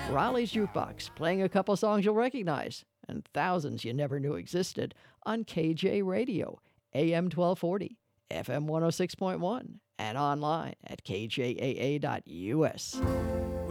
Raleigh's Jukebox, playing a couple songs you'll recognize, and thousands you never knew existed on KJ Radio, AM 1240, FM 106.1, and online at kjaa.us.